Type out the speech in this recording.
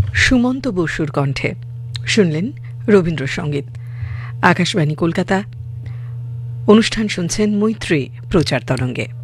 সুমন্ত বসুর কণ্ঠে শুনলেন রবীন্দ্রসঙ্গীত। আকাশবাণী কলকাতা। অনুষ্ঠান শুনছেন মৈত্রী প্রচার তরঙ্গে।